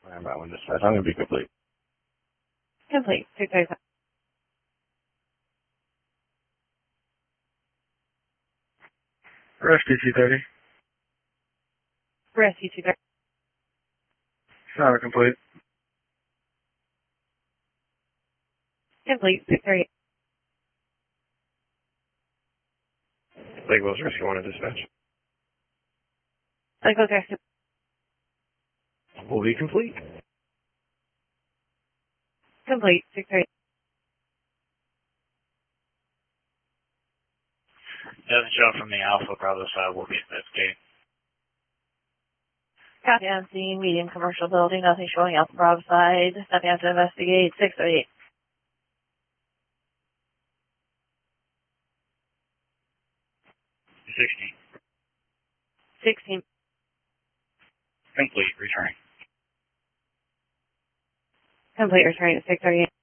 I'm about one dispatch. I'm going to be complete. Complete. 637. Rescue 230. Rescue 230. Not complete. Complete. 638. Lake Wells Rescue 1 dispatch. Lake Wells Rescue. Will be complete. Complete. 638. Doesn't show from the Alpha Bravo side. We'll be investigating. Copy on scene, medium commercial building, nothing showing Alpha Bravo side. Nothing else to investigate. 638. 16. Complete. Returning. Complete. Returning to 638.